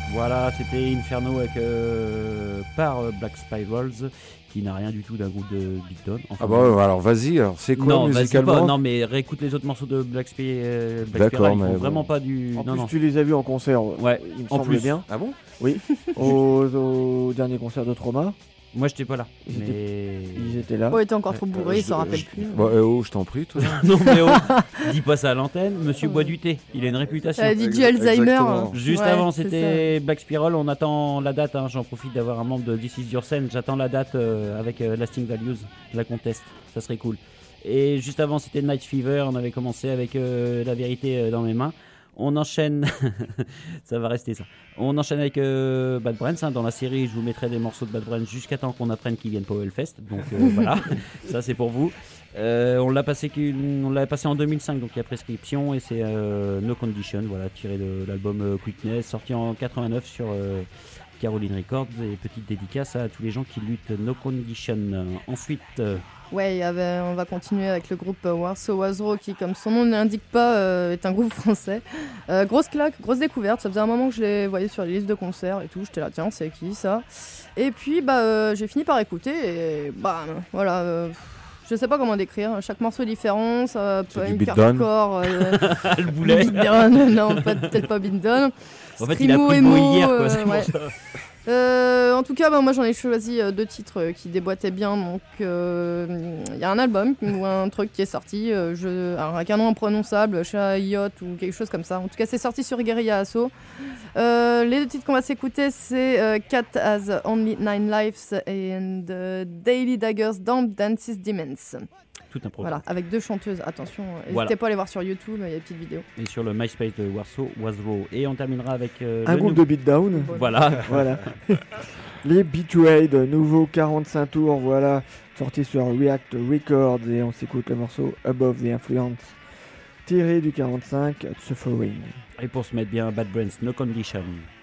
Voilà, c'était Inferno avec, par Black Spirals, qui n'a rien du tout d'un groupe de beatdown. Enfin, alors vas-y, alors c'est quoi non, musicalement pas, non, mais réécoute les autres morceaux de Black Spiral. D'accord, Ils font mais vraiment pas du. En non, plus, non. tu les as vus en concert, Ouais, il me en semble plus. bien. Ah bon? Oui, au dernier concert de Trauma, Moi, j'étais pas là. Ils Mais. ils étaient là. Oh, il était encore trop bourré, il s'en rappelle plus. Je t'en prie, toi. non, mais dis pas ça à l'antenne. Monsieur boit du thé. Il a une réputation. Elle a dit Alzheimer. Exactement. Juste Ouais, avant, c'est c'était Black Spiral. On attend la date. J'en profite d'avoir un membre de This Is Your Scene. J'attends la date avec Lasting Values. Je la conteste. Ça serait cool. Et juste avant, c'était Night Fever. On avait commencé avec La Vérité dans mes mains. On enchaîne, ça va rester ça. On enchaîne avec Bad Brains. Dans la série, je vous mettrai des morceaux de Bad Brains jusqu'à temps qu'on apprenne qu'ils viennent pas au Hellfest. Donc voilà, ça c'est pour vous. On l'avait passé en 2005, donc il y a prescription, et c'est No Condition, voilà, tiré de l'album Quickness, sorti en 89 sur Caroline Records. Et petite dédicace à tous les gens qui luttent. No Condition. Ensuite. Ouais, on va continuer avec le groupe Warsaw Wazro qui, comme son nom ne l'indique pas, est un groupe français. Grosse claque, grosse découverte. Ça faisait un moment que je les voyais sur les listes de concerts et tout. J'étais là, tiens, c'est qui ça? Et puis, j'ai fini par écouter et voilà. Je sais pas comment décrire. Chaque morceau est différent. Ça peut du être beatdown. hardcore. Le boulet. Beatdown, non, peut-être pas beatdown. En fait, il a Screamo, pris le mot emo, hier, quoi. C'est pour ouais. ça. En tout cas, moi j'en ai choisi 2 titres qui déboîtaient bien. Donc il y a un album ou un truc qui est sorti avec un nom imprononçable, Shayot ou quelque chose comme ça. En tout cas, c'est sorti sur Guerilla Asso. Les 2 titres qu'on va s'écouter, c'est Cat Has Only 9 Lives and Daily Daggers Dump Dances Demons. Tout un programme. Voilà, avec 2 chanteuses. Attention, n'hésitez Voilà. pas à aller voir sur YouTube, il y a des petites vidéos. Et sur le MySpace de Warsaw Wazro. Et on terminera avec Un groupe de beatdown. Voilà. Voilà. Les Betrayed, nouveau 45 tours, voilà, sorti sur React Records, et on s'écoute le morceau Above the Influence, tiré du 45 Suffering. Et pour se mettre bien, Bad Brains, No Condition.